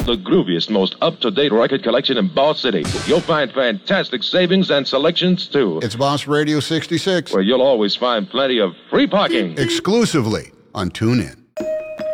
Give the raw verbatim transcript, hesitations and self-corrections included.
The grooviest, most up-to-date record collection in Boss City. You'll find fantastic savings and selections, too. It's Boss Radio sixty-six. Where you'll always find plenty of free parking. Exclusively on TuneIn.